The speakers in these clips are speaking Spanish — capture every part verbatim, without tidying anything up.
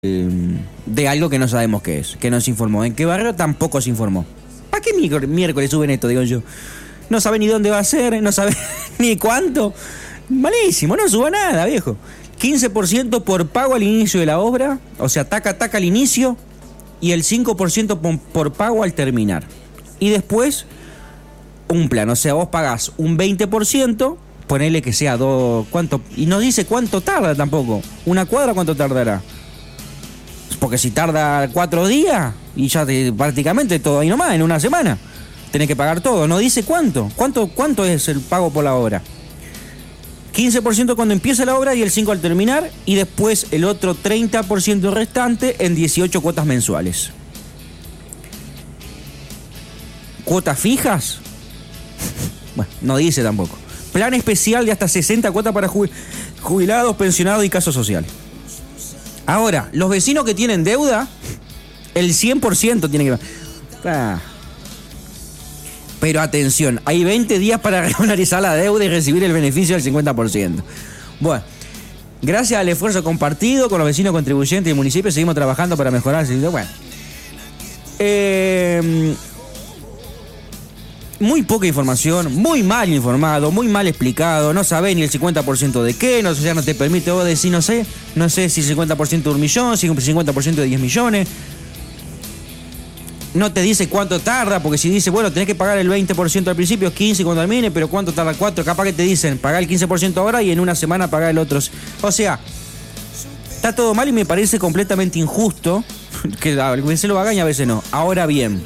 eh, de algo que no sabemos qué es, que no se informó. ¿En qué barrio? Tampoco se informó. ¿Para qué miércoles, miércoles suben esto, digo yo? No sabe ni dónde va a ser, no sabe ni cuánto. Malísimo, no suba nada, viejo. quince por ciento por pago al inicio de la obra, o sea, taca, taca al inicio, y el cinco por ciento por, por pago al terminar. Y después, un plan, o sea, vos pagás un veinte por ciento, ponele que sea dos, ¿cuánto? Y no dice cuánto tarda tampoco. ¿Una cuadra cuánto tardará? Porque si tarda cuatro días, y ya te, prácticamente todo ahí nomás, en una semana, tenés que pagar todo. No dice cuánto. ¿Cuánto, cuánto es el pago por la obra? quince por ciento cuando empieza la obra y el cinco por ciento al terminar, y después el otro treinta por ciento restante en dieciocho cuotas mensuales. ¿Cuotas fijas? Bueno, no dice tampoco. Plan especial de hasta sesenta cuotas para jubilados, pensionados y casos sociales. Ahora, los vecinos que tienen deuda, el cien por ciento tienen que... Ah. Pero atención, hay veinte días para regularizar la deuda y recibir el beneficio del cincuenta por ciento. Bueno, gracias al esfuerzo compartido con los vecinos contribuyentes y municipios, seguimos trabajando para mejorar el servicio. Bueno, eh, muy poca información, muy mal informado, muy mal explicado, no sabés ni el cincuenta por ciento de qué, no, o sea, no te permite vos decir, no sé, no sé si cincuenta por ciento de un millón, si cincuenta por ciento de diez millones. No te dice cuánto tarda, porque si dice, bueno, tenés que pagar el veinte por ciento al principio, es quince cuando termine, pero cuánto tarda cuatro, capaz que te dicen, pagá el quince por ciento ahora y en una semana pagá el otro. O sea, está todo mal y me parece completamente injusto que a veces lo hagan y a veces no. Ahora bien,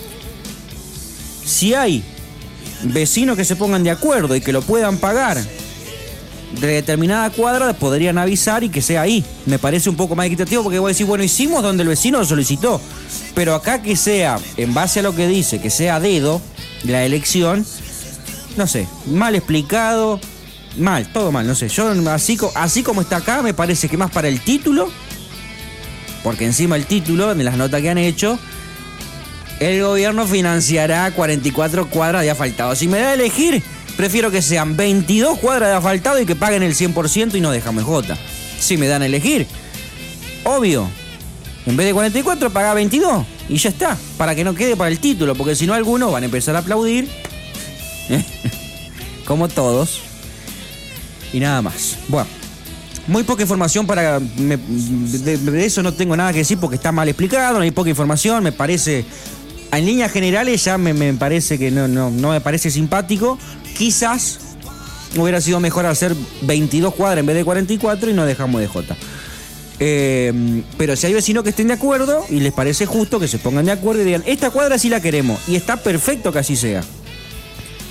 si hay vecinos que se pongan de acuerdo y que lo puedan pagar de determinada cuadra, podrían avisar y que sea ahí. Me parece un poco más equitativo, porque voy a decir, bueno, hicimos donde el vecino lo solicitó, pero acá que sea en base a lo que dice, que sea a dedo la elección, no sé, mal explicado, mal, todo mal, no sé. Yo así, así como está acá, me parece que más para el título, porque encima el título, en las notas que han hecho, el gobierno financiará cuarenta y cuatro cuadras de asfaltado. Si me da a elegir, prefiero que sean veintidós cuadras de asfaltado y que paguen el cien por ciento y no dejan M J. Si me dan a elegir, obvio, en vez de cuarenta y cuatro, paga veintidós y ya está, para que no quede para el título, porque si no algunos van a empezar a aplaudir, como todos, y nada más. Bueno, muy poca información para... Me, de, de eso no tengo nada que decir porque está mal explicado, no hay poca información, me parece... En líneas generales ya me, me parece que no, no, no me parece simpático. Quizás hubiera sido mejor hacer veintidós cuadras en vez de cuarenta y cuatro y no dejamos de J. Eh, pero si hay vecinos que estén de acuerdo y les parece justo que se pongan de acuerdo y digan, esta cuadra sí la queremos, y está perfecto que así sea.